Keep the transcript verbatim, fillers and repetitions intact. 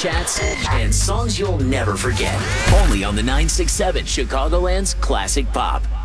chats, and songs you'll never forget. Only on the nine six seven Chicagoland's Classic Pop.